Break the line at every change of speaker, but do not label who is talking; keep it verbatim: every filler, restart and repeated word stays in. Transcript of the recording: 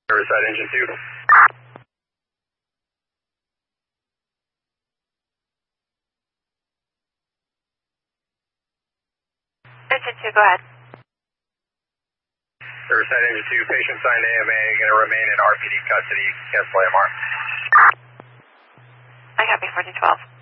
Riverside Engine two.
Engine two, go ahead.
Riverside Engine two, patient signed A M A, going to remain in R P D custody, cancel A M R.
I copy fourteen twelve.